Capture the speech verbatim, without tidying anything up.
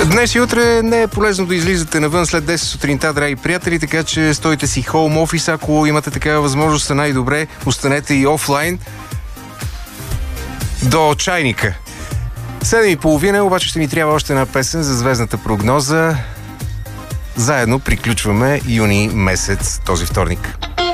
Днес и утре не е полезно да излизате навън след десет сутринта, драги приятели, така че стойте си хоум офис, ако имате такава възможност, най-добре останете и офлайн до чайника. Седем и половина, обаче ще ми трябва още една песен за звездната прогноза. Заедно приключваме юни месец този вторник.